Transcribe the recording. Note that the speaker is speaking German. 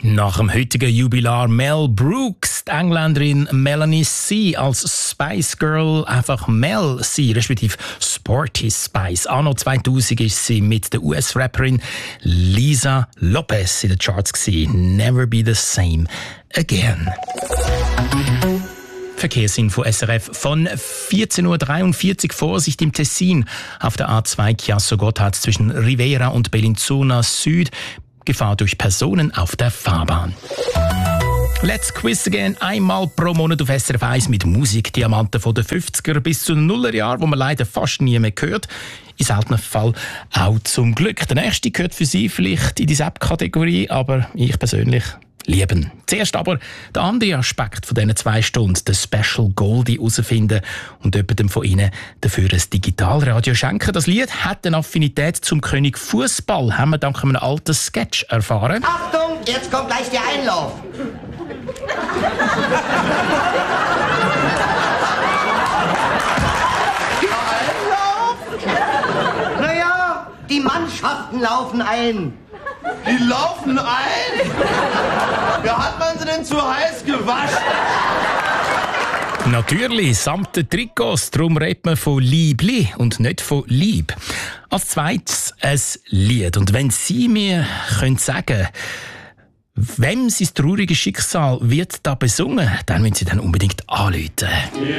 Nach dem heutigen Jubilar Mel Brooks, die Engländerin Melanie C. als Spice Girl einfach Mel C. respektive Sporty Spice. Anno 2000 ist sie mit der US-Rapperin Lisa Lopez in den Charts gewesen. Never be the same again. Verkehrsinfo SRF von 14.43 Uhr. Vorsicht im Tessin auf der A2 Chiasso-Gotthard zwischen Rivera und Bellinzona Süd. Gefahr durch Personen auf der Fahrbahn. Let's Quiz Again, einmal pro Monat auf SRF 1 mit Musikdiamanten von den 50er bis zu den Nullerjahren, wo man leider fast nie mehr hört. In seltenem Fall auch zum Glück. Der nächste gehört für Sie vielleicht in die Sepp-Kategorie, aber ich persönlich lieben. Zuerst aber der andere Aspekt von diesen 2 Stunden, der Special Goldie herausfinden und jemandem von Ihnen dafür ein Digitalradio schenken. Das Lied hat eine Affinität zum König Fußball, haben wir dank einem alten Sketch erfahren. Achtung, jetzt kommt gleich der Einlauf. Einlauf? Naja, die Mannschaften laufen ein. Die laufen ein? Ja, hat man sie denn zu heiß gewaschen? Natürlich, samt den Trikots. Darum redet man von Liebli und nicht von Lieb. Als zweites ein Lied. Und wenn Sie mir sagen können, wem sein trauriges Schicksal wird da besungen, dann müssen Sie dann unbedingt anrufen.